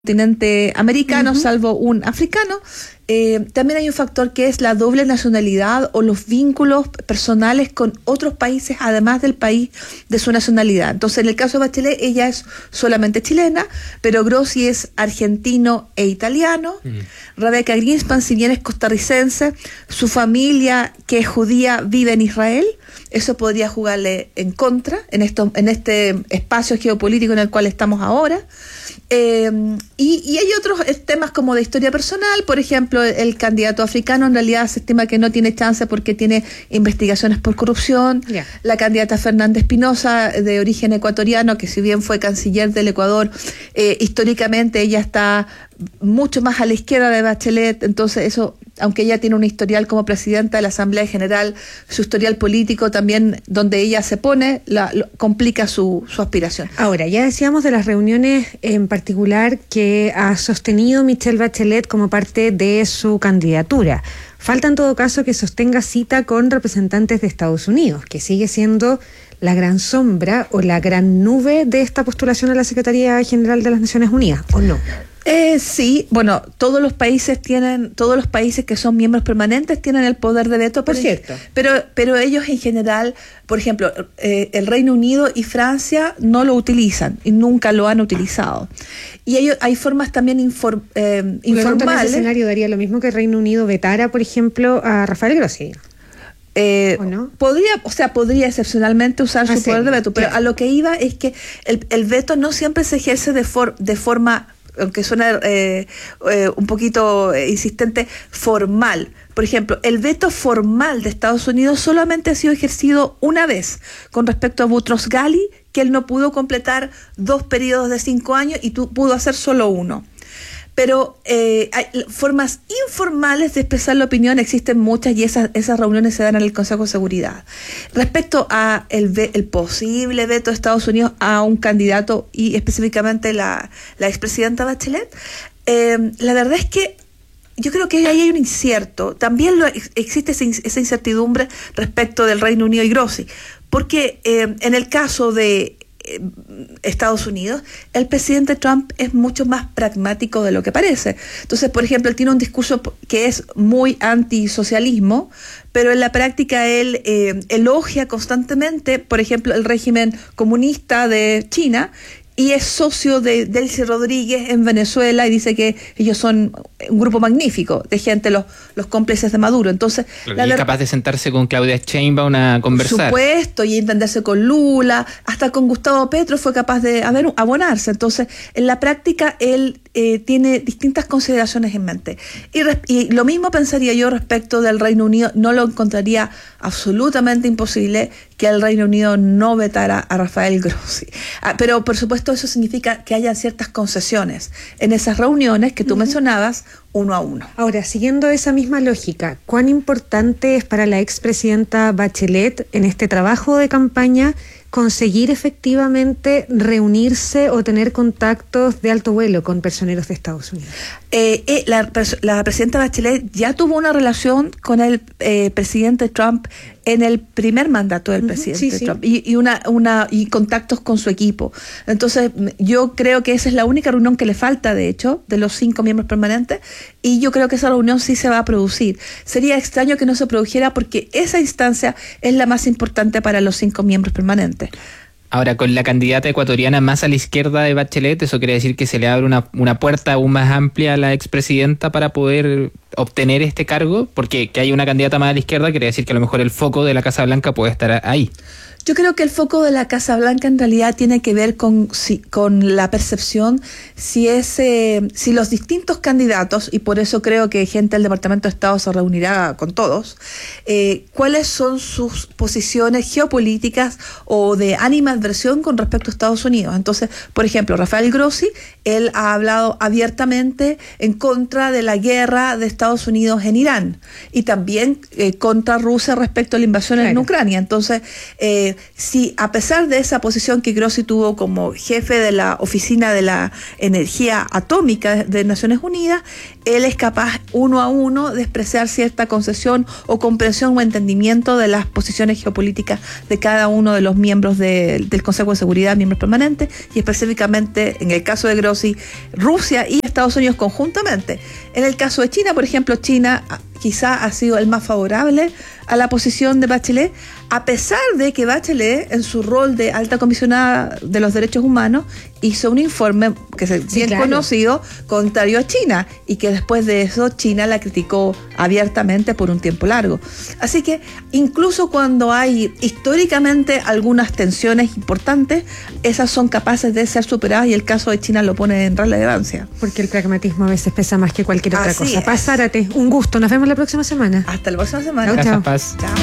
continente americano, salvo un africano. También hay un factor que es la doble nacionalidad o los vínculos personales con otros países, además del país de su nacionalidad. Entonces, en el caso de Bachelet, ella es solamente chilena, pero Grossi es argentino e italiano. Rebecca Greenspan, si bien es costarricense, su familia, que es judía, vive en Israel. Eso podría jugarle en contra en este espacio geopolítico en el cual estamos ahora. Y hay otros temas como de historia personal. Por ejemplo, el candidato africano en realidad se estima que no tiene chance porque tiene investigaciones por corrupción. La candidata Fernández Espinosa, de origen ecuatoriano, que si bien fue canciller del Ecuador, históricamente ella está mucho más a la izquierda de Bachelet. Entonces eso, aunque ella tiene un historial como presidenta de la Asamblea General, su historial político también, donde ella se pone, complica su aspiración. Ahora, ya decíamos de las reuniones en particular que ha sostenido Michelle Bachelet como parte de su candidatura. Falta en todo caso que sostenga cita con representantes de Estados Unidos, que sigue siendo la gran sombra o la gran nube de esta postulación a la Secretaría General de las Naciones Unidas, ¿o no? Sí, bueno, todos los países que son miembros permanentes tienen el poder de veto, por cierto. Pero ellos en general, por ejemplo, el Reino Unido y Francia no lo utilizan y nunca lo han utilizado. Y hay formas también informales. En ese escenario daría lo mismo que el Reino Unido vetara, por ejemplo, a Rafael Grossi. ¿O no? Podría excepcionalmente usar su poder de veto, pero claro, a lo que iba es que el veto no siempre se ejerce de forma, aunque suena un poquito insistente, formal. Por ejemplo, el veto formal de Estados Unidos solamente ha sido ejercido una vez con respecto a Boutros Ghali, que él no pudo completar 2 periodos de 5 años y pudo hacer solo uno. Pero hay formas informales de expresar la opinión, existen muchas, y esas reuniones se dan en el Consejo de Seguridad. Respecto a el posible veto de Estados Unidos a un candidato, y específicamente la expresidenta Bachelet, la verdad es que yo creo que ahí hay un incierto. También existe esa incertidumbre respecto del Reino Unido y Grossi, porque en el caso de Estados Unidos, el presidente Trump es mucho más pragmático de lo que parece. Entonces, por ejemplo, él tiene un discurso que es muy antisocialismo, pero en la práctica él elogia constantemente, por ejemplo, el régimen comunista de China, y es socio de Delcy Rodríguez en Venezuela, y dice que ellos son un grupo magnífico de gente, los cómplices de Maduro. Entonces, es capaz de sentarse con Claudia Sheinbaum a conversar. Por supuesto, y entenderse con Lula, hasta con Gustavo Petro fue capaz de abonarse. Entonces, en la práctica él tiene distintas consideraciones en mente. Y lo mismo pensaría yo respecto del Reino Unido. No lo encontraría absolutamente imposible que el Reino Unido no vetara a Rafael Grossi. Pero, por supuesto, eso significa que haya ciertas concesiones en esas reuniones que tú mencionabas, uno a uno. Ahora, siguiendo esa misma lógica, ¿cuán importante es para la expresidenta Bachelet en este trabajo de campaña conseguir efectivamente reunirse o tener contactos de alto vuelo con personeros de Estados Unidos? La presidenta Bachelet ya tuvo una relación con el presidente Trump en el primer mandato del presidente Trump, y contactos con su equipo. Entonces, yo creo que esa es la única reunión que le falta, de hecho, de los 5 miembros permanentes, y yo creo que esa reunión sí se va a producir. Sería extraño que no se produjera, porque esa instancia es la más importante para los 5 miembros permanentes. Ahora, con la candidata ecuatoriana más a la izquierda de Bachelet, ¿eso quiere decir que se le abre una puerta aún más amplia a la expresidenta para poder obtener este cargo? Porque que haya una candidata más a la izquierda quiere decir que a lo mejor el foco de la Casa Blanca puede estar ahí. Yo creo que el foco de la Casa Blanca en realidad tiene que ver con la percepción, si los distintos candidatos, y por eso creo que gente del Departamento de Estado se reunirá con todos, cuáles son sus posiciones geopolíticas o de animadversión con respecto a Estados Unidos. Entonces, por ejemplo, Rafael Grossi, él ha hablado abiertamente en contra de la guerra de Estados Unidos en Irán, y también contra Rusia respecto a la invasión en Ucrania. Entonces, si a pesar de esa posición que Grossi tuvo como jefe de la Oficina de la Energía Atómica de Naciones Unidas, él es capaz uno a uno de expresar cierta concesión o comprensión o entendimiento de las posiciones geopolíticas de cada uno de los miembros del Consejo de Seguridad, miembros permanentes, y específicamente en el caso de Grossi, Rusia y Estados Unidos conjuntamente. En el caso de China, por ejemplo, China quizá ha sido el más favorable a la posición de Bachelet, a pesar de que Bachelet, en su rol de alta comisionada de los derechos humanos, hizo un informe que es bien conocido, contrario a China, y que después de eso China la criticó abiertamente por un tiempo largo. Así que incluso cuando hay históricamente algunas tensiones importantes, esas son capaces de ser superadas, y el caso de China lo pone en relevancia. Porque el pragmatismo a veces pesa más que cualquier otra cosa. Paz Zárate, un gusto. Nos vemos la próxima semana. Hasta la próxima semana. Chao, chao. Chao.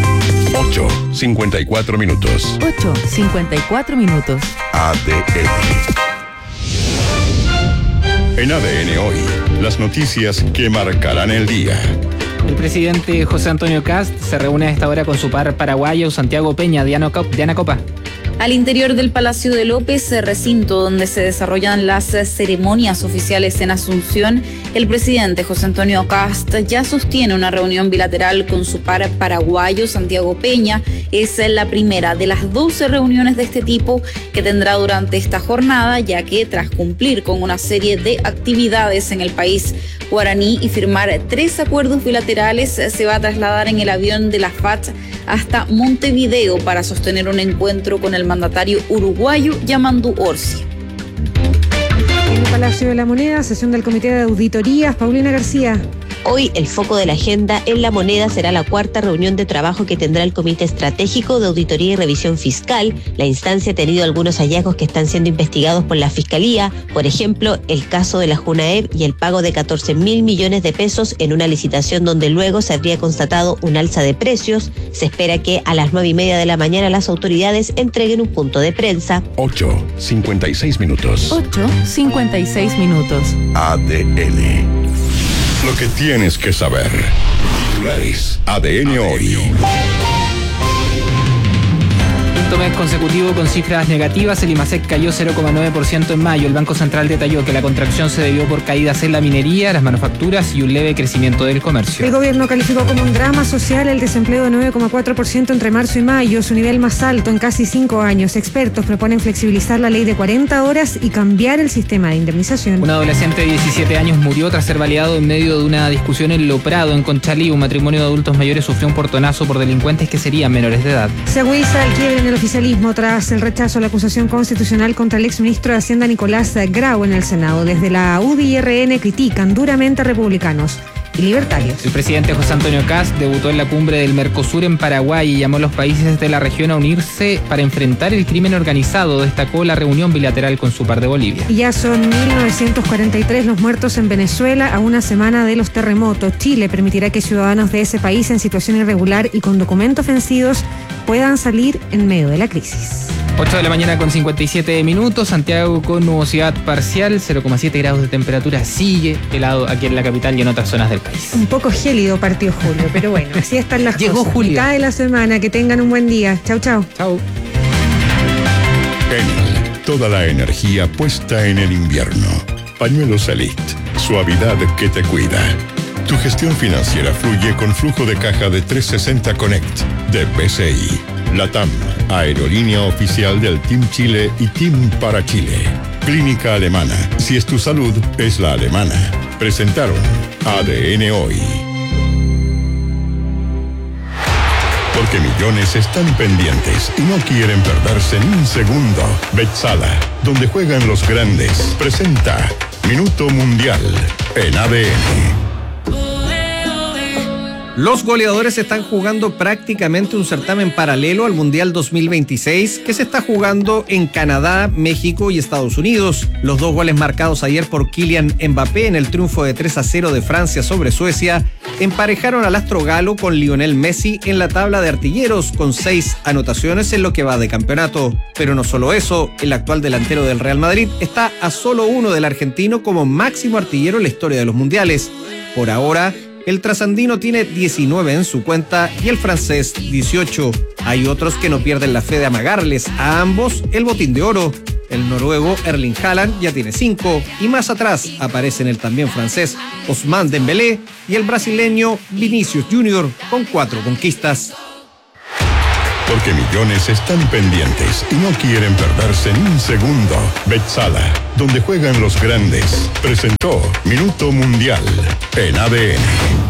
8:54 minutos. 8:54 minutos. ADN. En ADN hoy, las noticias que marcarán el día. El presidente José Antonio Kast se reúne a esta hora con su par paraguayo Santiago Peña. Diana Copa. Al interior del Palacio de López, recinto donde se desarrollan las ceremonias oficiales en Asunción, el presidente José Antonio Kast ya sostiene una reunión bilateral con su par paraguayo Santiago Peña. Es la primera de las 12 reuniones de este tipo que tendrá durante esta jornada, ya que tras cumplir con una serie de actividades en el país guaraní y firmar 3 acuerdos bilaterales, se va a trasladar en el avión de la FAT hasta Montevideo para sostener un encuentro con el mandatario uruguayo Yamandu Orsi. En el Palacio de la Moneda, sesión del Comité de Auditorías. Paulina García. Hoy el foco de la agenda en La Moneda será la 4ª reunión de trabajo que tendrá el Comité Estratégico de Auditoría y Revisión Fiscal. La instancia ha tenido algunos hallazgos que están siendo investigados por la Fiscalía, por ejemplo, el caso de la Junaep y el pago de 14.000 millones de pesos en una licitación donde luego se habría constatado un alza de precios. Se espera que a las 9:30 de la mañana las autoridades entreguen un punto de prensa. 8:56 minutos. 8:56 minutos. ADN. Lo que tienes que saber. Titulares. ADN hoy. Quinto mes consecutivo con cifras negativas, el IMASEC cayó 0,9% en mayo. El Banco Central detalló que la contracción se debió por caídas en la minería, las manufacturas y un leve crecimiento del comercio. El gobierno calificó como un drama social el desempleo de 9,4% entre marzo y mayo, su nivel más alto en casi 5 años. Expertos proponen flexibilizar la ley de 40 horas y cambiar el sistema de indemnización. Un adolescente de 17 años murió tras ser baleado en medio de una discusión en Lo Prado, en Conchalí. Un matrimonio de adultos mayores sufrió un portonazo por delincuentes que serían menores de edad. Se agudiza el quiebre en el oficialismo tras el rechazo a la acusación constitucional contra el exministro de Hacienda Nicolás Grau en el Senado. Desde la UDI y RN critican duramente a republicanos y libertarios. El presidente José Antonio Kast debutó en la cumbre del Mercosur en Paraguay y llamó a los países de la región a unirse para enfrentar el crimen organizado. Destacó la reunión bilateral con su par de Bolivia. Y ya son 1.943 los muertos en Venezuela a una semana de los terremotos. Chile permitirá que ciudadanos de ese país en situación irregular y con documentos vencidos puedan salir en medio de la crisis. 8 de la mañana con 57 minutos, Santiago con nubosidad parcial, 0,7 grados de temperatura, sigue helado aquí en la capital y en otras zonas del país. Un poco gélido partió julio, pero bueno, así están las Llegó cosas. julio. Mitad de la semana, que tengan un buen día. Chau, chau. Chau. Enel, toda la energía puesta en el invierno. Pañuelos Elite, suavidad que te cuida. Tu gestión financiera fluye con flujo de caja de 360 Connect de BCI. LATAM, aerolínea oficial del Team Chile y Team para Chile. Clínica Alemana, si es tu salud, es la alemana. Presentaron ADN Hoy. Porque millones están pendientes y no quieren perderse ni un segundo. Betsala, donde juegan los grandes, presenta Minuto Mundial en ADN. Los goleadores están jugando prácticamente un certamen paralelo al Mundial 2026 que se está jugando en Canadá, México y Estados Unidos. Los 2 goles marcados ayer por Kylian Mbappé en el triunfo de 3-0 de Francia sobre Suecia emparejaron al astro galo con Lionel Messi en la tabla de artilleros con 6 anotaciones en lo que va de campeonato. Pero no solo eso, el actual delantero del Real Madrid está a solo 1 del argentino como máximo artillero en la historia de los mundiales. Por ahora, El trasandino tiene 19 en su cuenta y el francés 18. Hay otros que no pierden la fe de amagarles a ambos el botín de oro. El noruego Erling Haaland ya tiene 5 y más atrás aparecen el también francés Ousmane Dembélé y el brasileño Vinicius Junior con 4 conquistas. Porque millones están pendientes y no quieren perderse ni un segundo. Betsala, donde juegan los grandes, presentó Minuto Mundial en ADN.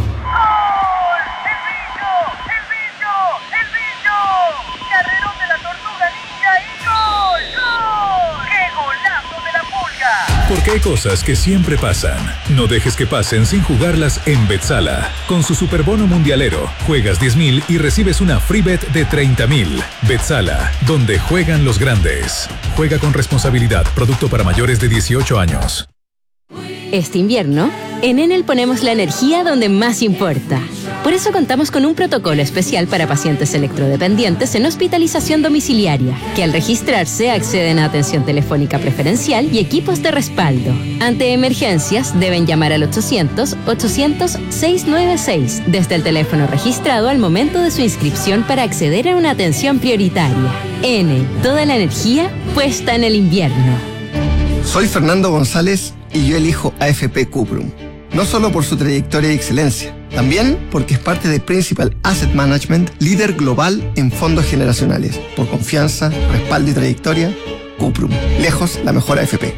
Porque hay cosas que siempre pasan. No dejes que pasen sin jugarlas en Betsala. Con su superbono mundialero, juegas 10.000 y recibes una free bet de 30.000. Betsala, donde juegan los grandes. Juega con responsabilidad. Producto para mayores de 18 años. Este invierno, en Enel ponemos la energía donde más importa. Por eso contamos con un protocolo especial para pacientes electrodependientes en hospitalización domiciliaria, que al registrarse acceden a atención telefónica preferencial y equipos de respaldo. Ante emergencias, deben llamar al 800-800-696 desde el teléfono registrado al momento de su inscripción para acceder a una atención prioritaria. Enel, toda la energía puesta en el invierno. Soy Fernando González y yo elijo AFP Cuprum. No solo por su trayectoria y excelencia, también porque es parte de Principal Asset Management, líder global en fondos generacionales. Por confianza, respaldo y trayectoria, Cuprum. Lejos la mejor AFP.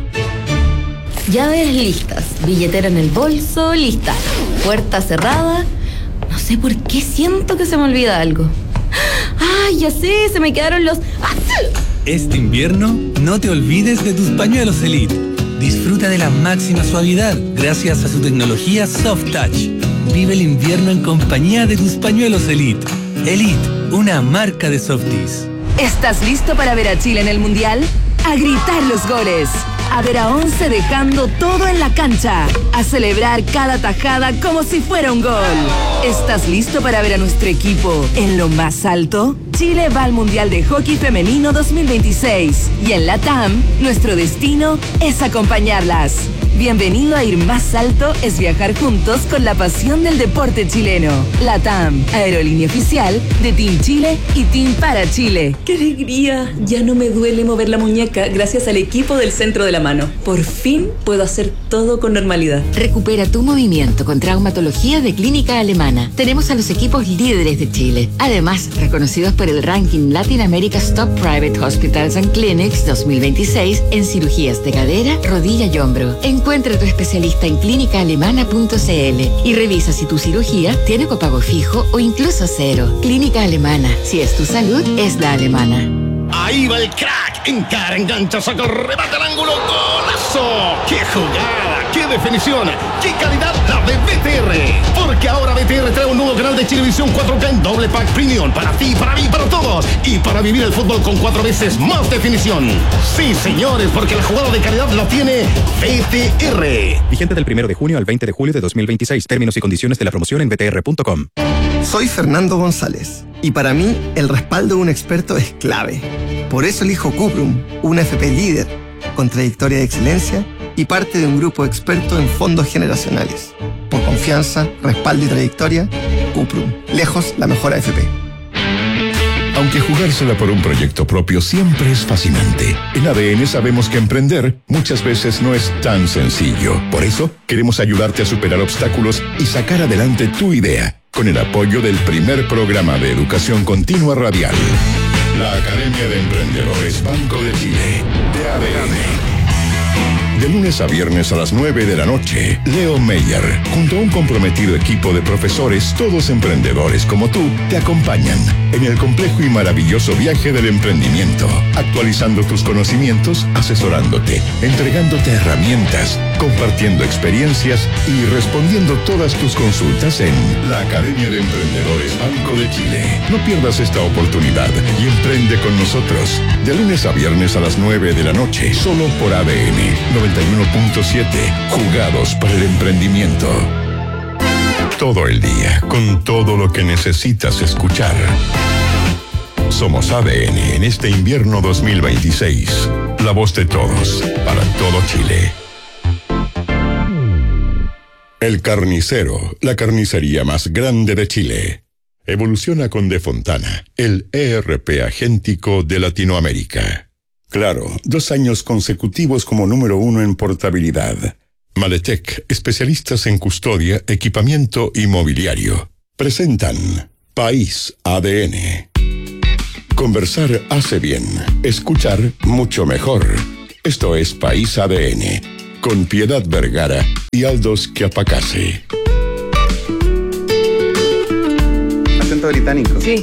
Llaves listas, billetera en el bolso, lista. Puerta cerrada. No sé por qué siento que se me olvida algo. ¡Ay, ya sé! Se me quedaron los... Este invierno, no te olvides de tus pañuelos Elite. Disfruta de la máxima suavidad gracias a su tecnología Soft Touch. Vive el invierno en compañía de tus pañuelos Elite. Elite, una marca de Softies. ¿Estás listo para ver a Chile en el Mundial? A gritar los goles. A ver a 11 dejando todo en la cancha. A celebrar cada tajada como si fuera un gol. ¿Estás listo para ver a nuestro equipo en lo más alto? Chile va al Mundial de Hockey Femenino 2026. Y en la TAM, nuestro destino es acompañarlas. Bienvenido a Ir Más Alto es viajar juntos con la pasión del deporte chileno. La TAM, aerolínea oficial de Team Chile y Team para Chile. ¡Qué alegría! Ya no me duele mover la muñeca gracias al equipo del Centro de la Mano. Por fin puedo hacer todo con normalidad. Recupera tu movimiento con traumatología de Clínica Alemana. Tenemos a los equipos líderes de Chile. Además, reconocidos por el ranking Latin America's Top Private Hospitals and Clinics 2026 en cirugías de cadera, rodilla y hombro. Encuentra a tu especialista en clínicaalemana.cl y revisa si tu cirugía tiene copago fijo o incluso cero. Clínica Alemana. Si es tu salud, es la alemana. Ahí va el crack. Encara, engancha, saca el remate al ángulo. ¡Golazo! ¡Qué jugada! ¡Qué definición! ¡Qué calidad la de BTR! Porque ahora BTR trae un nuevo canal de Chilevisión 4K en doble pack premium. Para ti, para mí, para todos. Y para vivir el fútbol con 4 veces más definición. Sí, señores, porque la jugada de calidad la tiene BTR. Vigente del 1 de junio al 20 de julio de 2026. Términos y condiciones de la promoción en btr.com. Soy Fernando González y para mí el respaldo de un experto es clave. Por eso elijo Cuprum, una AFP líder con trayectoria de excelencia y parte de un grupo experto en fondos generacionales. Por confianza, respaldo y trayectoria, Cuprum. Lejos la mejor AFP. Aunque jugársela por un proyecto propio siempre es fascinante, en ADN sabemos que emprender muchas veces no es tan sencillo. Por eso, queremos ayudarte a superar obstáculos y sacar adelante tu idea, con el apoyo del primer programa de educación continua radial. La Academia de Emprendedores Banco de Chile, de ADN. De lunes a viernes a las 9 de la noche, Leo Meyer, junto a un comprometido equipo de profesores, todos emprendedores como tú, te acompañan en el complejo y maravilloso viaje del emprendimiento, actualizando tus conocimientos, asesorándote, entregándote herramientas, compartiendo experiencias y respondiendo todas tus consultas en la Academia de Emprendedores Banco de Chile. No pierdas esta oportunidad y emprende con nosotros. De lunes a viernes a las 9 de la noche, solo por ADN 91.7, jugados para el emprendimiento. Todo el día, con todo lo que necesitas escuchar. Somos ADN en este invierno 2026. La voz de todos, para todo Chile. El Carnicero, la carnicería más grande de Chile. Evoluciona con De Fontana, el ERP agéntico de Latinoamérica. Claro, 2 años consecutivos como número 1 en portabilidad. Maletec, especialistas en custodia, equipamiento y mobiliario. Presentan País ADN. Conversar hace bien, escuchar mucho mejor. Esto es País ADN, con Piedad Vergara y Aldous Quiapacase. Acento británico. Sí.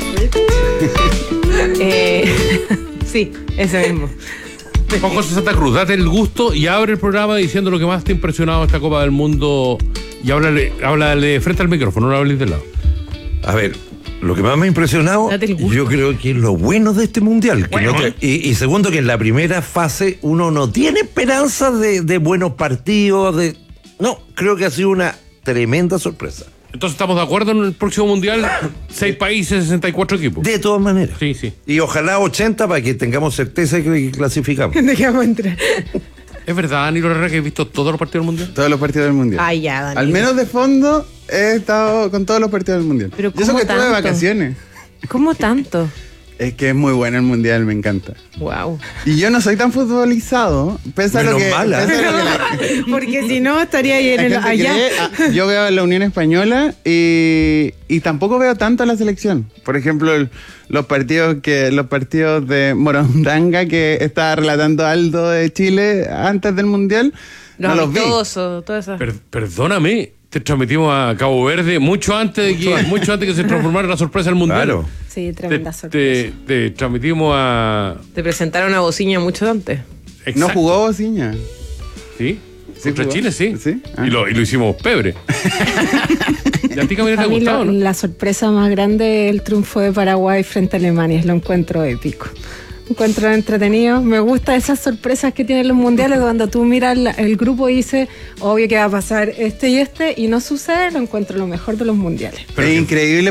Sí, eso mismo. Juan José Santa Cruz, date el gusto y abre el programa diciendo lo que más te ha impresionado esta Copa del Mundo y háblale frente al micrófono, no hables de lado. A ver, lo que más me ha impresionado, yo creo que es lo bueno de este mundial. Que y segundo, que en la primera fase uno no tiene esperanza de buenos partidos. No, creo que ha sido una tremenda sorpresa. Entonces, ¿estamos de acuerdo en el próximo mundial? 6 países, 64 equipos. De todas maneras. Sí. Y ojalá 80 para que tengamos certeza de que clasificamos. ¿De qué vamos a entrar? ¿Es verdad, Danilo Herrera, que has visto todos los partidos del mundial? Todos los partidos del mundial. Ay, ya, Danilo. Al menos de fondo he estado con todos los partidos del mundial. Pero y eso que tuve de vacaciones. ¿Cómo tanto? Es que es muy bueno el mundial, me encanta. Wow. Y yo no soy tan futbolizado, pese a lo que... Porque si no, estaría ahí allá. Yo veo la Unión Española y tampoco veo tanto a la selección. Por ejemplo, los partidos de Morondanga que estaba relatando Aldo de Chile antes del mundial, no los vi. Todo eso. Perdóname, te transmitimos a Cabo Verde mucho antes que se transformara la sorpresa del mundial. Claro. Sí, tremenda sorpresa. Te transmitimos a... Te presentaron a Bociña mucho antes. Exacto. No jugó Bociña. ¿Sí? Contra jugó. Chile, sí. Ah. Y lo hicimos pebre. ¿Y a ti, Camila, te ha gustado, no? La sorpresa más grande es el triunfo de Paraguay frente a Alemania. Lo encuentro épico. Encuentro entretenido. Me gusta esas sorpresas que tienen los mundiales cuando tú miras el grupo y dices, obvio que va a pasar este y no sucede. Lo encuentro lo mejor de los mundiales. Es increíble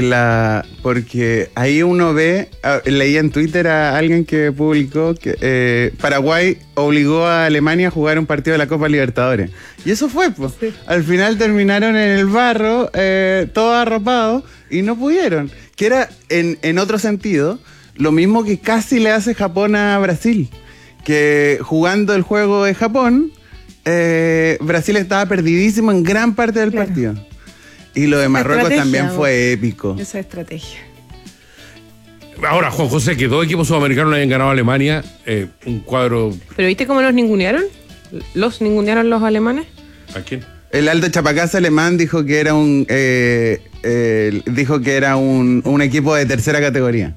porque ahí uno ve, leí en Twitter a alguien que publicó que Paraguay obligó a Alemania a jugar un partido de la Copa Libertadores. Y eso fue, pues. Sí. Al final terminaron en el barro, todos arropados, y no pudieron. Que era, en otro sentido, lo mismo que casi le hace Japón a Brasil, que jugando el juego de Japón, Brasil estaba perdidísimo en gran parte del partido. Y lo de Marruecos también fue épico. Esa estrategia. Ahora, Juan José, que 2 equipos sudamericanos le hayan ganado a Alemania, un cuadro... ¿Pero viste cómo los ningunearon? ¿Los ningunearon los alemanes? ¿A quién? El Aldo Chapacase alemán dijo que era un equipo de tercera categoría.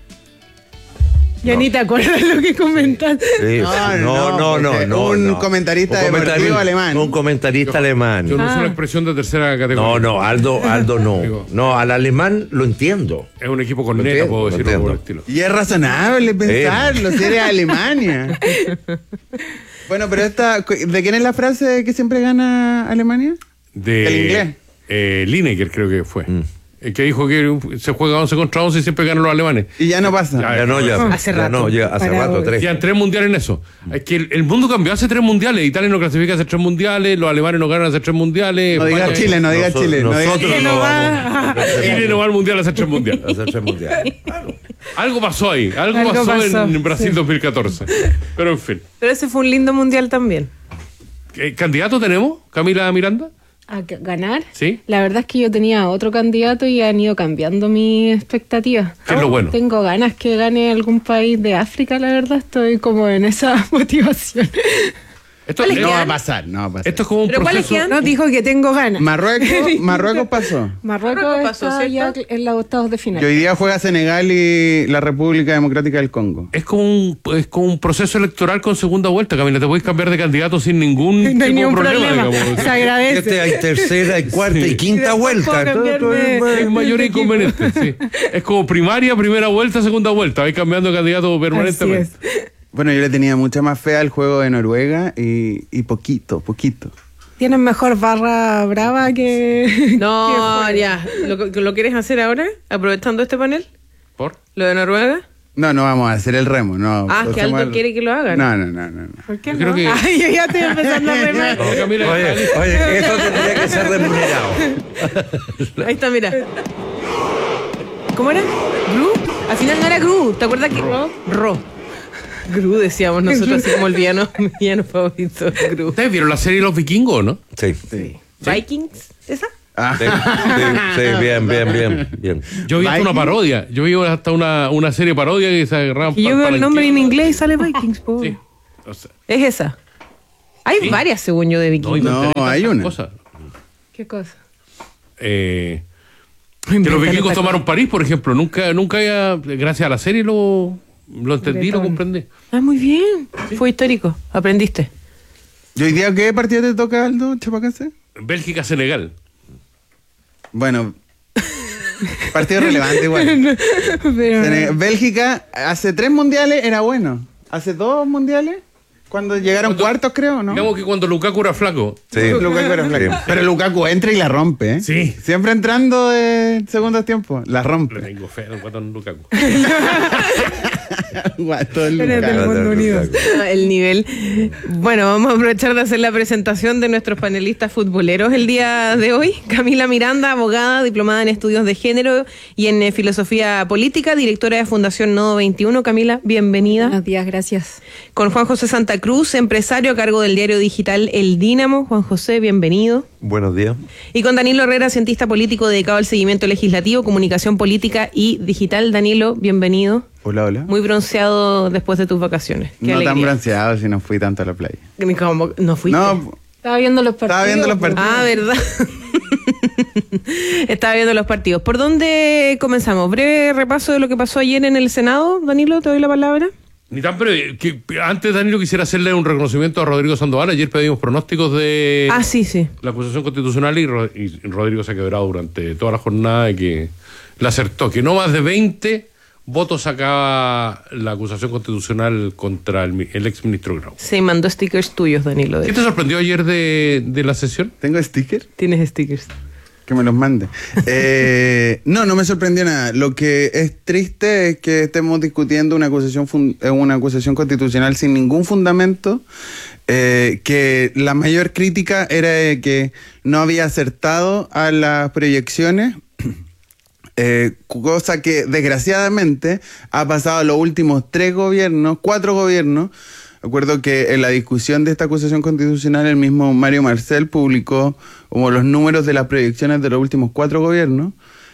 Ya ni te acuerdas lo que comentaste. Sí. No. Un comentarista deportivo alemán. Un comentarista alemán. Yo no soy una expresión de tercera categoría. No, Aldo no. No, al alemán lo entiendo. Es un equipo con neta, puedo decirlo por el estilo. Y es razonable pensarlo, si eres Alemania. Bueno, pero ¿de quién es la frase que siempre gana Alemania? ¿Del inglés? Lineker creo que fue. El que dijo que se juega 11 contra 11 y siempre ganan los alemanes. Y ya no pasa. Hace rato. Hace rato, 3. Ya 3 mundiales en eso. Es que el mundo cambió hace 3 mundiales. Italia no clasifica hace 3 mundiales, los alemanes no ganan hace 3 mundiales. No diga Chile, no diga Chile. Nosotros no vamos. Chile no va al mundial hace 3 mundiales. Claro. Algo pasó ahí. Algo pasó en Brasil 2014. Pero en fin. Pero ese fue un lindo mundial también. ¿Candidato tenemos? ¿Camila Miranda? ¿A ganar? Sí. La verdad es que yo tenía otro candidato y han ido cambiando mis expectativas. ¿Qué es lo bueno? Tengo ganas que gane algún país de África, la verdad. Estoy como en esa motivación. Esto no va a pasar. Esto es como un proceso. No dijo que tengo ganas. Marruecos pasó. Marruecos está ya en los octavos de final. Y hoy día juega Senegal y la República Democrática del Congo. Es como un proceso electoral con segunda vuelta, Camila. Te puedes cambiar de candidato sin ningún tipo de problema. Se agradece. Hay tercera, y cuarta y quinta vuelta. Es mayor inconveniente. Sí. Es como primaria, primera vuelta, segunda vuelta. Vais cambiando de candidato permanentemente. Bueno, yo le tenía mucha más fe al juego de Noruega y poquito. Tienen mejor barra brava que... No, ya. ¿Lo quieres hacer ahora? Aprovechando este panel. ¿Por? ¿Lo de Noruega? No vamos a hacer el remo, no. Que Aldo quiere que lo hagan. No. ¿Por qué Creo no? que- Ay, yo ya estoy empezando a remar. Oye, eso tendría que ser remunerado. Ahí está, mira. ¿Cómo era? ¿Gru? Al final no era Gru, ¿te acuerdas que? Ro. Gru decíamos nosotros, así como el villano favorito, Gru. ¿Ustedes vieron la serie Los Vikingos, no? Sí. ¿Vikings? ¿Esa? Sí, bien. Yo vi hasta una parodia. Yo vi hasta una serie parodia que se agarraban. Y yo veo el nombre en inglés y sale Vikings, po. Sí. O sea, Es esa. Hay varias, según yo, de Vikings. No, hay una. ¿Qué cosa? Que los vikingos tomaron París, por ejemplo. Nunca gracias a la serie lo entendí, lo comprendí. Muy bien. Fue histórico. Aprendiste. ¿Y hoy día qué partido te toca, Aldo Chapacase? Bélgica-Senegal. Bueno, partido relevante igual. Pero... Bélgica hace 3 mundiales era bueno. Hace 2 mundiales, cuando llegaron cuartos, creo, ¿no? Digamos que cuando Lukaku era flaco. Sí, Lukaku era flaco. Pero Lukaku entra y la rompe, ¿eh? Sí. Siempre entrando de segundos tiempos, la rompe. Le tengo fe al guatón Lukaku. Guato el El nivel. Bueno, vamos a aprovechar de hacer la presentación de nuestros panelistas futboleros el día de hoy. Camila Miranda, abogada, diplomada en estudios de género y en filosofía política, directora de Fundación Nodo 21. Camila, bienvenida. Buenos días, gracias. Con Juan José Santa Cruz, empresario a cargo del diario digital El Dínamo. Juan José, bienvenido. Buenos días. Y con Danilo Herrera, cientista político dedicado al seguimiento legislativo, comunicación política y digital. Danilo, bienvenido. Hola. Muy bronceado después de tus vacaciones. Qué No alegría. tan bronceado si no fui tanto a la playa. ¿Cómo? ¿No fuiste? No, Estaba viendo los partidos. ¿Verdad? Estaba viendo los partidos. ¿Por dónde comenzamos? Breve repaso de lo que pasó ayer en el Senado. Danilo, te doy la palabra. Ni tan breve. Antes, Danilo, quisiera hacerle un reconocimiento a Rodrigo Sandoval. Ayer pedimos pronósticos de Sí. la acusación constitucional y Rodrigo se ha quebrado durante toda la jornada de que le acertó que no más de 20 votos sacaba la acusación constitucional contra el exministro Grau. Se mandó stickers tuyos, Danilo. ¿Qué te sorprendió ayer de la sesión? ¿Tengo stickers? Tienes stickers. Que me los mande. No me sorprendió nada. Lo que es triste es que estemos discutiendo una acusación constitucional sin ningún fundamento, que la mayor crítica era de que no había acertado a las proyecciones, cosa que desgraciadamente ha pasado en los últimos 4 gobiernos. Recuerdo que en la discusión de esta acusación constitucional el mismo Mario Marcel publicó como los números de las proyecciones de los últimos 4 gobiernos,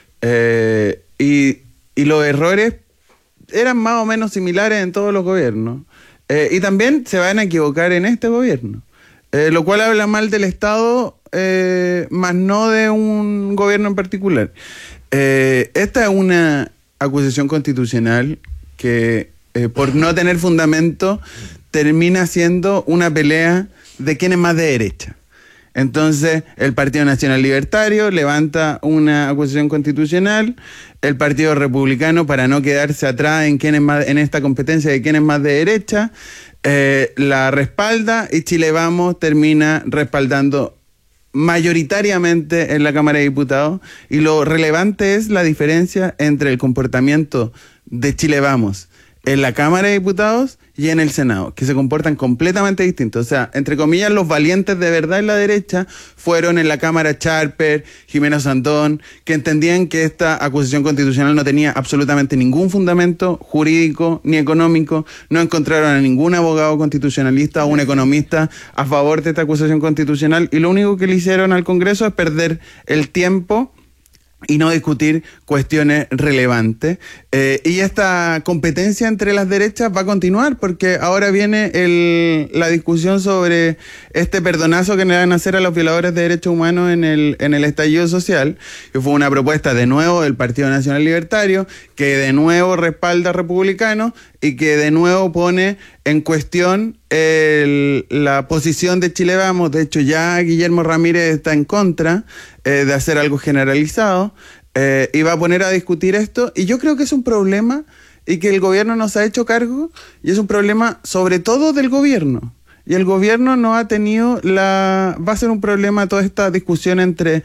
y los errores eran más o menos similares en todos los gobiernos, y también se van a equivocar en este gobierno, lo cual habla mal del Estado, más no de un gobierno en particular. Esta es una acusación constitucional que por no tener fundamento termina siendo una pelea de quién es más de derecha. Entonces, el Partido Nacional Libertario levanta una acusación constitucional, el Partido Republicano, para no quedarse atrás en esta competencia de quién es más de derecha, la respalda, y Chile Vamos termina respaldando mayoritariamente en la Cámara de Diputados. Y lo relevante es la diferencia entre el comportamiento de Chile Vamos en la Cámara de Diputados y en el Senado, que se comportan completamente distintos. O sea, entre comillas, los valientes de verdad en la derecha fueron en la Cámara Charper, Jimena Sandón, que entendían que esta acusación constitucional no tenía absolutamente ningún fundamento jurídico ni económico, no encontraron a ningún abogado constitucionalista o un economista a favor de esta acusación constitucional, y lo único que le hicieron al Congreso es perder el tiempo y no discutir cuestiones relevantes. Y esta competencia entre las derechas va a continuar, porque ahora viene la discusión sobre este perdonazo que le van a hacer a los violadores de derechos humanos en el estallido social, que fue una propuesta de nuevo del Partido Nacional Libertario, que de nuevo respalda a republicanos y que de nuevo pone en cuestión la posición de Chile Vamos. De hecho, ya Guillermo Ramírez está en contra de hacer algo generalizado, y va a poner a discutir esto, y yo creo que es un problema y que el gobierno nos ha hecho cargo, y es un problema sobre todo del gobierno, y el gobierno no ha tenido va a ser un problema toda esta discusión entre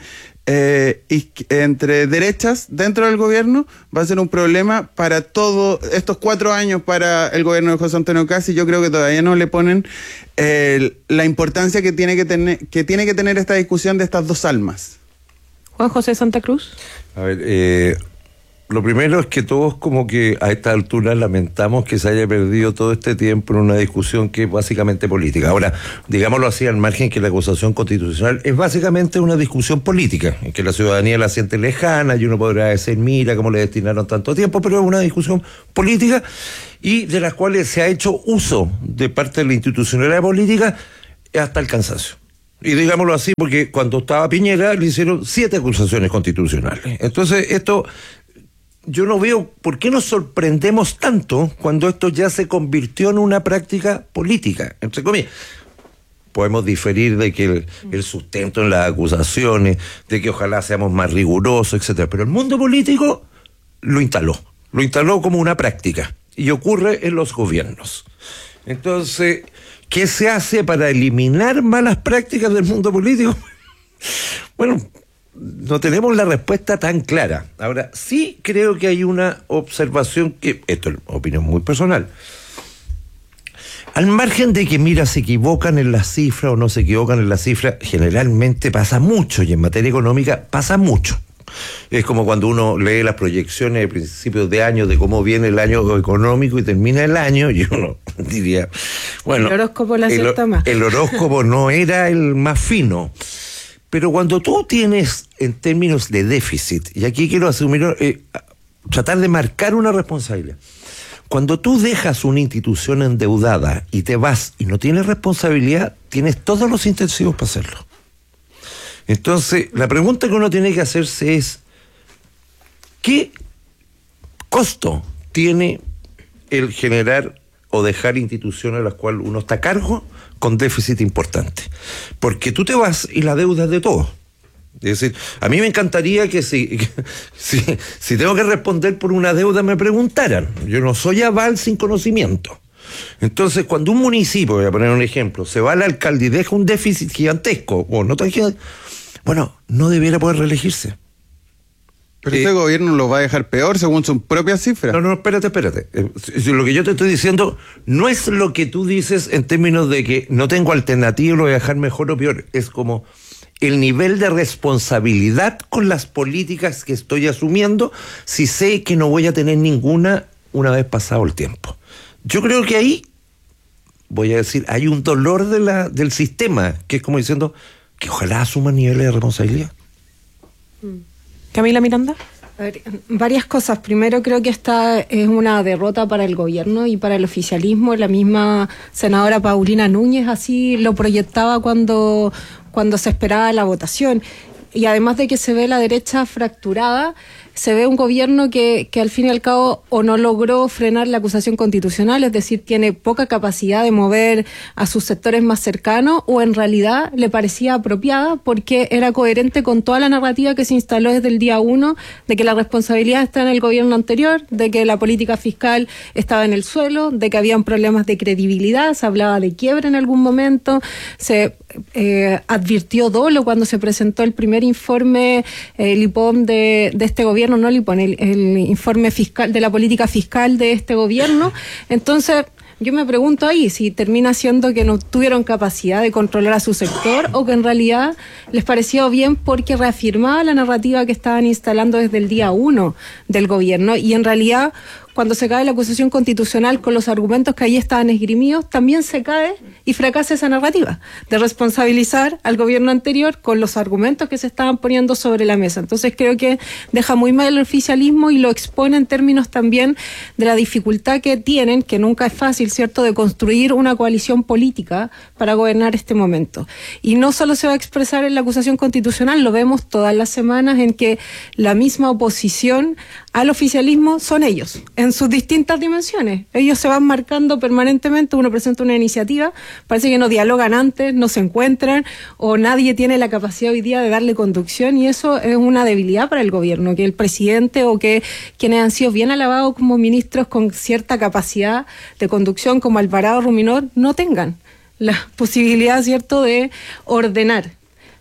entre derechas dentro del gobierno, va a ser un problema para todos estos 4 años para el gobierno de José Antonio Cast. Yo creo que todavía no le ponen la importancia que tiene que tener esta discusión de estas dos almas. Juan José Santa Cruz. A ver, lo primero es que todos como que a esta altura lamentamos que se haya perdido todo este tiempo en una discusión que es básicamente política. Ahora, digámoslo así, al margen que la acusación constitucional es básicamente una discusión política, en que la ciudadanía la siente lejana y uno podrá decir, mira cómo le destinaron tanto tiempo, pero es una discusión política y de las cuales se ha hecho uso de parte de la institucionalidad política hasta el cansancio. Y digámoslo así, porque cuando estaba Piñera le hicieron 7 acusaciones constitucionales. Entonces, esto... Yo no veo por qué nos sorprendemos tanto cuando esto ya se convirtió en una práctica política, entre comillas. Podemos diferir de que el sustento en las acusaciones, de que ojalá seamos más rigurosos, etcétera. Pero el mundo político lo instaló como una práctica y ocurre en los gobiernos. Entonces, ¿qué se hace para eliminar malas prácticas del mundo político? Bueno, no tenemos la respuesta tan clara. Ahora, sí creo que hay una observación que, esto es opinión muy personal, al margen de que, mira, se equivocan en las cifras o no se equivocan en las cifras, generalmente pasa mucho, y en materia económica pasa mucho. Es como cuando uno lee las proyecciones de principios de año de cómo viene el año económico y termina el año, y uno diría, bueno, el horóscopo la acepta más. El horóscopo no era el más fino. Pero cuando tú tienes, en términos de déficit, y aquí quiero asumir, tratar de marcar una responsabilidad. Cuando tú dejas una institución endeudada y te vas y no tienes responsabilidad, tienes todos los intensivos para hacerlo. Entonces, la pregunta que uno tiene que hacerse es, ¿qué costo tiene el generar o dejar instituciones a las cuales uno está a cargo con déficit importante? Porque tú te vas y la deuda es de todos. Es decir, a mí me encantaría que si tengo que responder por una deuda me preguntaran. Yo no soy aval sin conocimiento. Entonces, cuando un municipio, voy a poner un ejemplo, se va al alcalde y deja un déficit gigantesco, o no tan gigante, bueno, no debiera poder reelegirse. Pero ese gobierno lo va a dejar peor según sus propias cifras. No, espérate. Lo que yo te estoy diciendo no es lo que tú dices en términos de que no tengo alternativa y lo voy a dejar mejor o peor. Es como el nivel de responsabilidad con las políticas que estoy asumiendo si sé que no voy a tener ninguna una vez pasado el tiempo. Yo creo que ahí, voy a decir, hay un dolor del sistema, que es como diciendo que ojalá asuman niveles de responsabilidad. Camila Miranda. A ver, varias cosas. Primero, creo que esta es una derrota para el gobierno y para el oficialismo. La misma senadora Paulina Núñez así lo proyectaba cuando se esperaba la votación. Y además de que se ve la derecha fracturada, se ve un gobierno que al fin y al cabo o no logró frenar la acusación constitucional, es decir, tiene poca capacidad de mover a sus sectores más cercanos, o en realidad le parecía apropiada porque era coherente con toda la narrativa que se instaló desde el día 1, de que la responsabilidad está en el gobierno anterior, de que la política fiscal estaba en el suelo, de que habían problemas de credibilidad, se hablaba de quiebra en algún momento, se advirtió dolo cuando se presentó el primer informe Lipón de este gobierno, no Lipón, el informe fiscal de la política fiscal de este gobierno. Entonces, yo me pregunto ahí si termina siendo que no tuvieron capacidad de controlar a su sector o que en realidad les pareció bien porque reafirmaba la narrativa que estaban instalando desde el día 1 del gobierno, y en realidad cuando se cae la acusación constitucional con los argumentos que ahí estaban esgrimidos, también se cae y fracasa esa narrativa de responsabilizar al gobierno anterior con los argumentos que se estaban poniendo sobre la mesa. Entonces creo que deja muy mal el oficialismo y lo expone en términos también de la dificultad que tienen, que nunca es fácil, ¿cierto?, de construir una coalición política para gobernar este momento. Y no solo se va a expresar en la acusación constitucional, lo vemos todas las semanas en que la misma oposición al oficialismo son ellos, en sus distintas dimensiones. Ellos se van marcando permanentemente, uno presenta una iniciativa, parece que no dialogan antes, no se encuentran, o nadie tiene la capacidad hoy día de darle conducción, y eso es una debilidad para el gobierno, que el presidente o que quienes han sido bien alabados como ministros con cierta capacidad de conducción, como Alvarado, Ruminot, no tengan la posibilidad, ¿cierto?, de ordenar.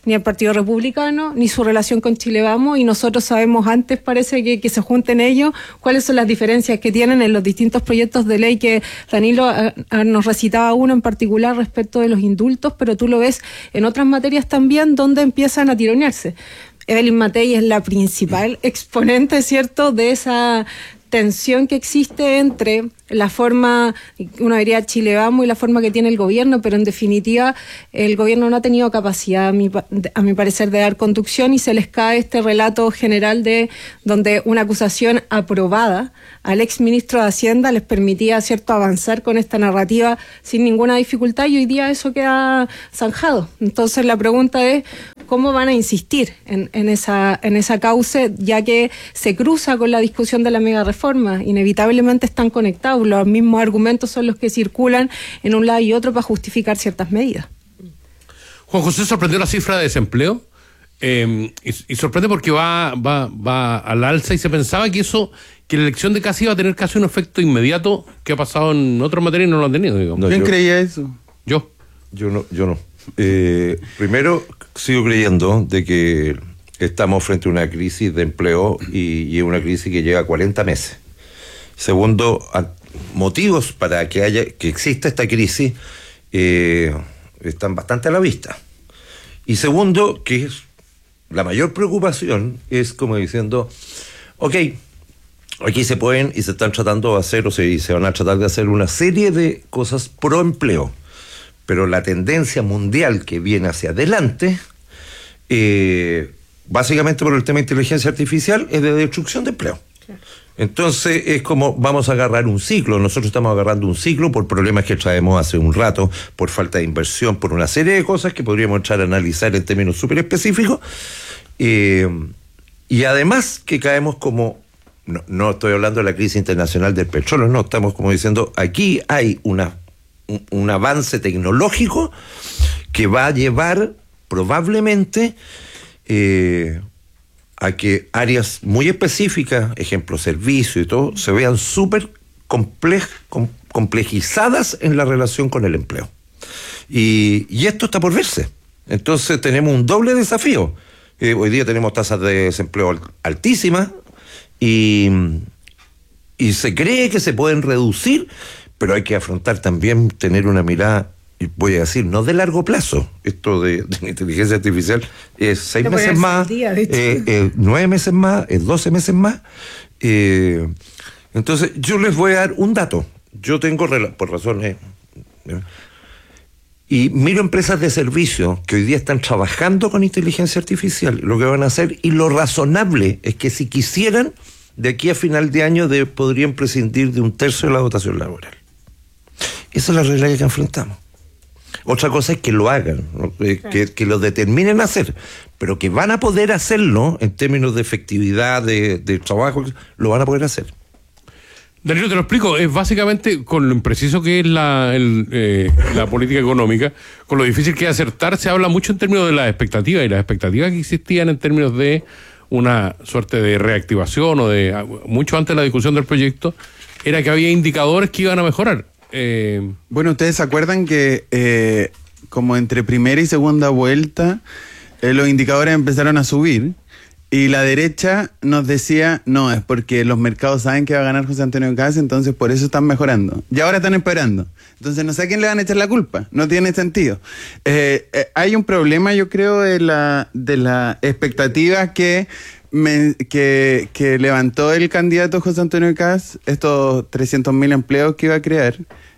ni el Partido Republicano, ni su relación con Chile Vamos, y nosotros sabemos antes, parece que se junten ellos, cuáles son las diferencias que tienen en los distintos proyectos de ley que Danilo nos recitaba uno en particular respecto de los indultos, pero tú lo ves en otras materias también donde empiezan a tironearse. Evelyn Matei es la principal exponente, ¿cierto?, de esa tensión que existe entre la forma, uno diría Chile Vamos, y la forma que tiene el gobierno, pero en definitiva el gobierno no ha tenido capacidad, a mi parecer, de dar conducción, y se les cae este relato general de donde una acusación aprobada al exministro de Hacienda les permitía, ¿cierto?, avanzar con esta narrativa sin ninguna dificultad, y hoy día eso queda zanjado. Entonces la pregunta es cómo van a insistir en esa cauce, ya que se cruza con la discusión de la mega reforma. Inevitablemente están conectados, los mismos argumentos son los que circulan en un lado y otro para justificar ciertas medidas. Juan José, sorprendió la cifra de desempleo y sorprende porque va al alza, y se pensaba que la elección de Kast iba a tener casi un efecto inmediato, que ha pasado en otras materias y no lo han tenido, digamos. ¿Quién creía eso? Yo no. Primero, sigo creyendo de que estamos frente a una crisis de empleo y una crisis que lleva 40 meses. Segundo, motivos para que exista esta crisis están bastante a la vista. Y segundo, que es la mayor preocupación, es como diciendo, ok, aquí se pueden y se están tratando de hacer, se van a tratar de hacer una serie de cosas pro empleo, pero la tendencia mundial que viene hacia adelante, básicamente por el tema de inteligencia artificial, es de destrucción de empleo. Entonces es como vamos a agarrar un ciclo. Nosotros estamos agarrando un ciclo por problemas que traemos hace un rato, por falta de inversión, por una serie de cosas que podríamos entrar a analizar en términos súper específicos, y además que caemos como, no estoy hablando de la crisis internacional del petróleo, no, estamos como diciendo, aquí hay un avance tecnológico que va a llevar probablemente a que áreas muy específicas, ejemplo, servicios y todo, se vean súper complejizadas en la relación con el empleo. Y esto está por verse. Entonces tenemos un doble desafío. Hoy día tenemos tasas de desempleo altísimas y se cree que se pueden reducir, pero hay que afrontar también, tener una mirada, voy a decir, no de largo plazo. Esto de la inteligencia artificial es 6 meses más, 9 meses más, 12 meses más. Entonces, yo les voy a dar un dato. Yo tengo, por razones, y miro empresas de servicio que hoy día están trabajando con inteligencia artificial, lo que van a hacer, y lo razonable es que si quisieran, de aquí a final de año podrían prescindir de 1/3 de la dotación laboral. Esa es la realidad que enfrentamos. Otra cosa es que lo hagan, ¿no? que lo determinen a hacer, pero que van a poder hacerlo en términos de efectividad, de trabajo, lo van a poder hacer. Danilo, te lo explico, es básicamente con lo impreciso que es la política económica, con lo difícil que es acertar. Se habla mucho en términos de las expectativas, y las expectativas que existían en términos de una suerte de reactivación o de mucho antes de la discusión del proyecto, era que había indicadores que iban a mejorar. Bueno, ¿ustedes se acuerdan que como entre primera y segunda vuelta los indicadores empezaron a subir? Y la derecha nos decía, no, es porque los mercados saben que va a ganar José Antonio Kast, entonces por eso están mejorando. Y ahora están empeorando. Entonces no sé a quién le van a echar la culpa. No tiene sentido. Hay un problema, yo creo, de la expectativa que levantó el candidato José Antonio Kast, estos 300.000 empleos que iba a crear.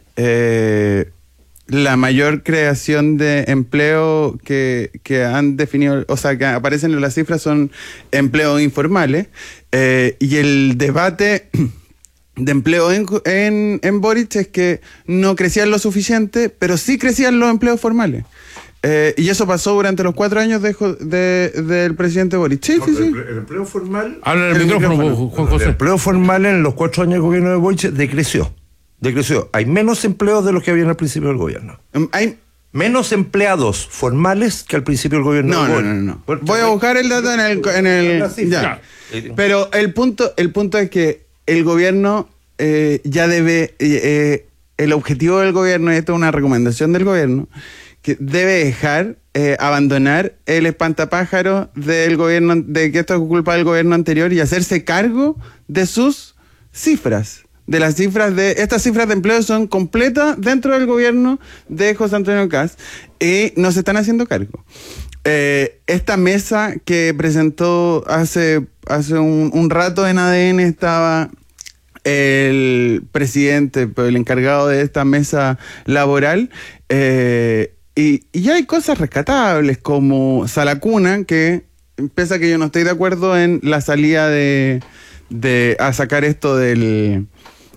La mayor creación de empleo que han definido, o sea, que aparecen en las cifras, son empleos informales, y el debate de empleo en Boric es que no crecían lo suficiente, pero sí crecían los empleos formales. Y eso pasó durante los 4 años del presidente Boric. Sí. El empleo formal... Habla en el micrófono, Juan José. El empleo formal en los 4 años del gobierno de Boric decreció. Hay menos empleos de los que había al principio del gobierno. Hay menos empleados formales que al principio del gobierno de Boric. No. Voy a buscar el dato en el ya. Pero el punto es que el gobierno ya debe... el objetivo del gobierno, y esto es una recomendación del gobierno, que debe dejar, abandonar el espantapájaro del gobierno, de que esto es culpa del gobierno anterior y hacerse cargo de sus cifras. De las cifras estas cifras de empleo son completas dentro del gobierno de José Antonio Kast y no se están haciendo cargo. Esta mesa que presentó hace un rato en ADN estaba el presidente, el encargado de esta mesa laboral, y ya hay cosas rescatables como Salacuna, que pese a que yo no estoy de acuerdo en la salida a sacar esto del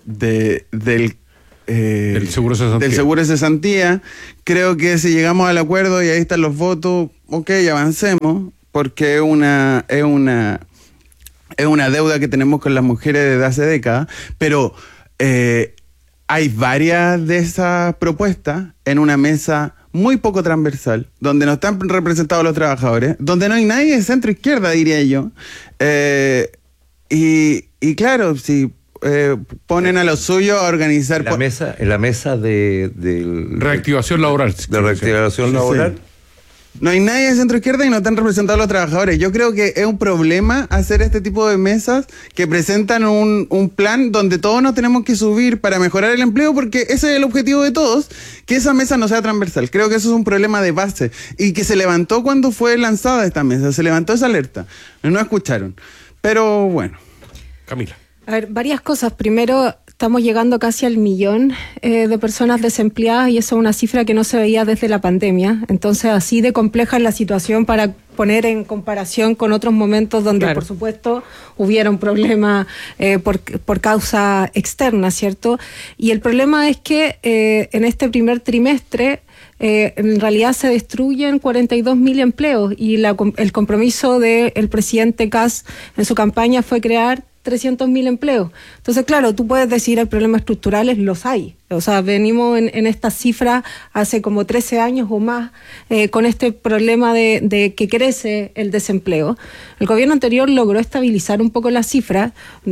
seguro de cesantía. Creo que si llegamos al acuerdo y ahí están los votos, ok, avancemos, porque es una deuda que tenemos con las mujeres desde hace décadas, pero hay varias de esas propuestas en una mesa muy poco transversal, donde no están representados los trabajadores, donde no hay nadie de centro izquierda, diría yo, y claro, si ponen a lo suyo a organizar... En la mesa de reactivación laboral. De reactivación laboral. Sí. No hay nadie de centro izquierda y no están representados los trabajadores. Yo creo que es un problema hacer este tipo de mesas que presentan un plan donde todos nos tenemos que subir para mejorar el empleo, porque ese es el objetivo de todos, que esa mesa no sea transversal. Creo que eso es un problema de base y que se levantó cuando fue lanzada esta mesa, se levantó esa alerta. No escucharon. Pero bueno. Camila. A ver, varias cosas. Primero, estamos llegando casi al 1.000.000 de personas desempleadas y eso es una cifra que no se veía desde la pandemia. Entonces, así de compleja es la situación para poner en comparación con otros momentos donde, claro, por supuesto, hubiera un problema por causa externa, ¿cierto? Y el problema es que en este primer trimestre en realidad se destruyen 42.000 empleos y el compromiso del presidente Kast en su campaña fue crear 300.000 empleos. Entonces, claro, tú puedes decir hay problemas estructurales, los hay. O sea, venimos en estas cifras hace como 13 años o más con este problema de que crece el desempleo. El gobierno anterior logró estabilizar un poco las cifras.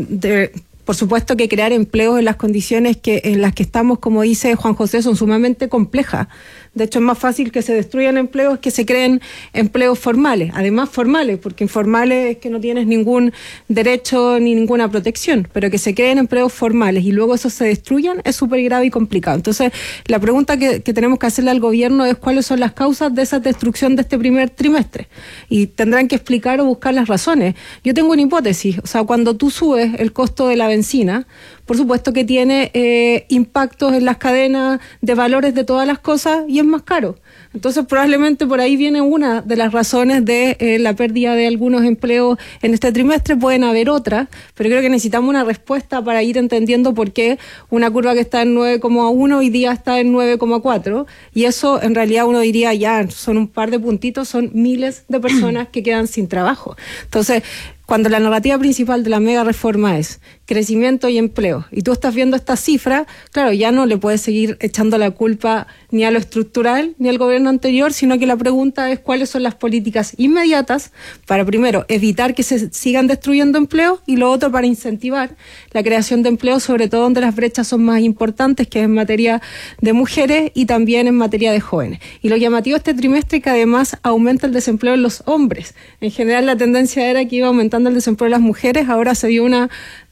Por supuesto que crear empleos en las condiciones en las que estamos, como dice Juan José, son sumamente complejas. De hecho, es más fácil que se destruyan empleos que se creen empleos formales. Además, formales, porque informales es que no tienes ningún derecho ni ninguna protección. Pero que se creen empleos formales y luego esos se destruyan es súper grave y complicado. Entonces, la pregunta que tenemos que hacerle al gobierno es cuáles son las causas de esa destrucción de este primer trimestre. Y tendrán que explicar o buscar las razones. Yo tengo una hipótesis. O sea, cuando tú subes el costo de la benzina, por supuesto que tiene impactos en las cadenas de valores de todas las cosas y es más caro. Entonces probablemente por ahí viene una de las razones de la pérdida de algunos empleos en este trimestre. Pueden haber otras, pero creo que necesitamos una respuesta para ir entendiendo por qué una curva que está en 9,1 hoy día está en 9,4 y eso en realidad uno diría ya son un par de puntitos, son miles de personas que quedan sin trabajo. Entonces, cuando la narrativa principal de la mega reforma es crecimiento y empleo, y tú estás viendo esta cifra, claro, ya no le puedes seguir echando la culpa ni a lo estructural ni al gobierno anterior, sino que la pregunta es cuáles son las políticas inmediatas para, primero, evitar que se sigan destruyendo empleos y lo otro para incentivar la creación de empleos, sobre todo donde las brechas son más importantes, que es en materia de mujeres y también en materia de jóvenes. Y lo llamativo este trimestre es que además aumenta el desempleo en los hombres. En general la tendencia era que iba aumentando el desempleo de las mujeres, ahora se vio una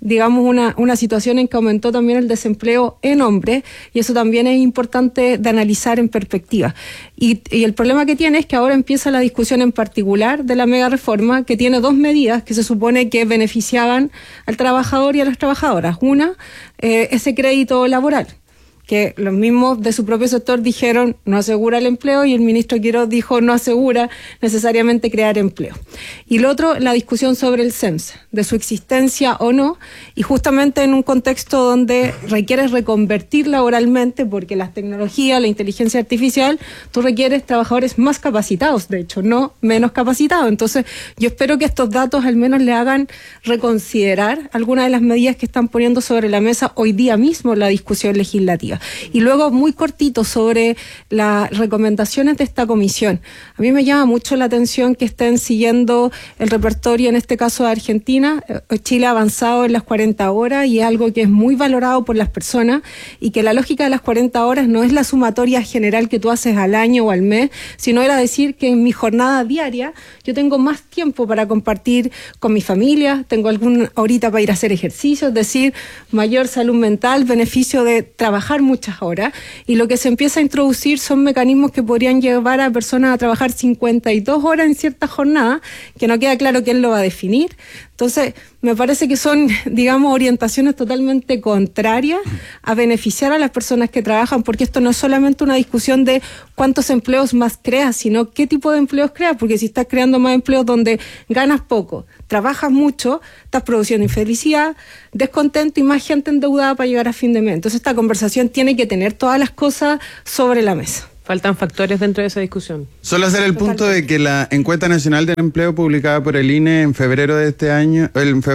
situación en que aumentó también el desempleo en hombres y eso también es importante de analizar en perspectiva. Y el problema que tiene es que ahora empieza la discusión en particular de la mega reforma que tiene dos medidas que se supone que beneficiaban al trabajador y a las trabajadoras. Una, ese crédito laboral, que los mismos de su propio sector dijeron no asegura el empleo y el ministro Quiroz dijo no asegura necesariamente crear empleo. Y lo otro, la discusión sobre el CEMS, de su existencia o no, y justamente en un contexto donde requieres reconvertir laboralmente, porque las tecnologías, la inteligencia artificial, tú requieres trabajadores más capacitados, de hecho, no menos capacitados. Entonces, yo espero que estos datos al menos le hagan reconsiderar algunas de las medidas que están poniendo sobre la mesa hoy día mismo en la discusión legislativa. expectativas. Y luego, muy cortito, sobre las recomendaciones de esta comisión. A mí me llama mucho la atención que estén siguiendo el repertorio, en este caso de Argentina. Chile ha avanzado en las 40 horas y es algo que es muy valorado por las personas, y que la lógica de las 40 horas no es la sumatoria general que tú haces al año o al mes, sino era decir que en mi jornada diaria yo tengo más tiempo para compartir con mi familia, tengo alguna horita para ir a hacer ejercicio, es decir, mayor salud mental, beneficio de trabajar muchas horas, y lo que se empieza a introducir son mecanismos que podrían llevar a personas a trabajar 52 horas en cierta jornada, que no queda claro quién lo va a definir. Entonces, me parece que son, digamos, orientaciones totalmente contrarias a beneficiar a las personas que trabajan, porque esto no es solamente una discusión de cuántos empleos más creas, sino qué tipo de empleos creas, porque si estás creando más empleos donde ganas poco, trabajas mucho, estás produciendo infelicidad, descontento y más gente endeudada para llegar a fin de mes. Entonces, esta conversación tiene que tener todas las cosas sobre la mesa. Faltan factores dentro de esa discusión. Solo hacer el punto de que la encuesta nacional del empleo publicada por el INE en febrero de este año,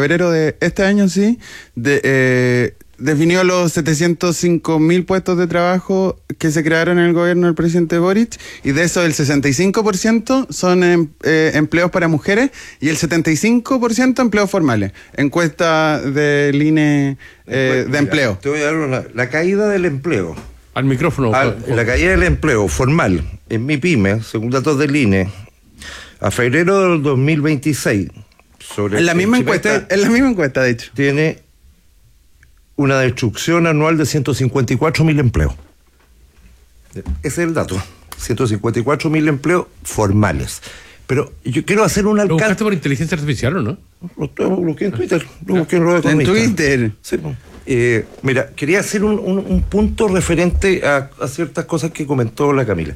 definió los 705.000 puestos de trabajo que se crearon en el gobierno del presidente Boric, y de eso el 65% son empleos para mujeres y el 75% empleos formales. Encuesta del INE de empleo. Te voy a dar la caída del empleo. Al micrófono. La caída del empleo formal en mi pyme, según datos del INE, a febrero del 2026, en la misma encuesta, de hecho, tiene una destrucción anual de 154.000 empleos. Ese es el dato. 154.000 empleos formales. Pero yo quiero hacer un alcance. ¿Lo buscaste por inteligencia artificial o no? Lo busqué en Twitter. En Twitter. Sí, mira, quería hacer un punto referente a ciertas cosas que comentó la Camila.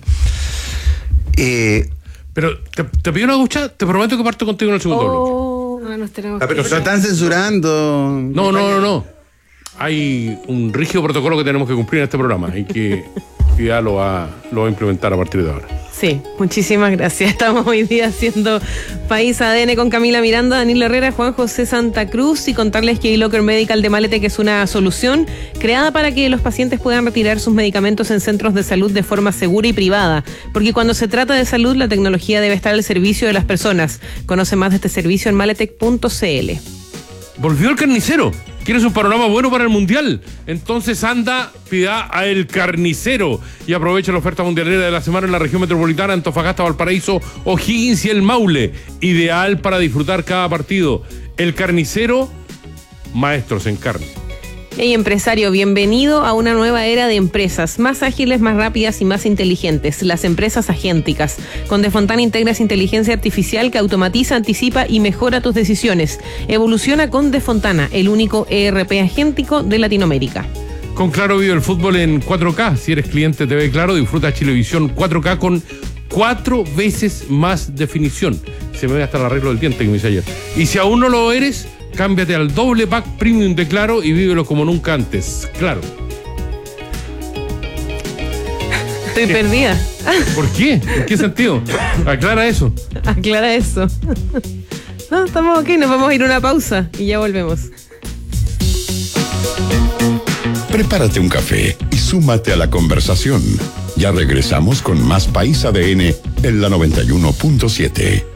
Pero te pido una ducha, te prometo que parto contigo en el segundo bloque. Nos tenemos pero se están censurando. No. Hay un rígido protocolo que tenemos que cumplir en este programa y que ya lo va a implementar a partir de ahora. Sí, muchísimas gracias. Estamos hoy día haciendo País ADN con Camila Miranda, Danilo Herrera, Juan José Santa Cruz, y contarles que iLocker Medical de Maletec es una solución creada para que los pacientes puedan retirar sus medicamentos en centros de salud de forma segura y privada, porque cuando se trata de salud, la tecnología debe estar al servicio de las personas. Conoce más de este servicio en maletec.cl. Volvió el carnicero. ¿Quieres un panorama bueno para el Mundial? Entonces anda, pida a El Carnicero y aprovecha la oferta mundialera de la semana en la región metropolitana, Antofagasta, Valparaíso, O'Higgins y el Maule. Ideal para disfrutar cada partido. El Carnicero, maestros en carne. Hey, empresario, bienvenido a una nueva era de empresas más ágiles, más rápidas y más inteligentes, las empresas agénticas. Con Defontana integras inteligencia artificial que automatiza, anticipa y mejora tus decisiones. Evoluciona con Defontana, el único ERP agéntico de Latinoamérica. Con Claro vive el fútbol en 4K. Si eres cliente TV Claro, disfruta Chilevisión 4K con 4 veces más definición. Se me ve hasta el arreglo del diente que me hice ayer. Y si aún no lo eres, cámbiate al doble pack premium de Claro y vívelo como nunca antes. Claro. Estoy perdida. ¿Por qué? ¿En qué sentido? Aclara eso. Aclara eso. No, estamos ok, nos vamos a ir a una pausa y ya volvemos. Prepárate un café y súmate a la conversación. Ya regresamos con más País ADN en la 91.7.